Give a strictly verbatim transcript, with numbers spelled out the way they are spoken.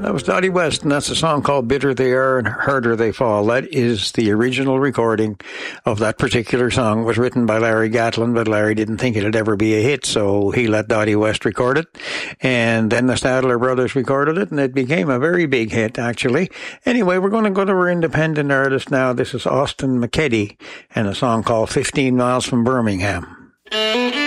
That was Dottie West, and that's a song called Bitter They Are and Harder They Fall. That is the original recording of that particular song. It was written by Larry Gatlin, but Larry didn't think it'd ever be a hit, so he let Dottie West record it. And then the Stadler brothers recorded it, and it became a very big hit, actually. Anyway, we're going to go to our independent artist now. This is Austin McKeddy, and a song called fifteen miles from Birmingham.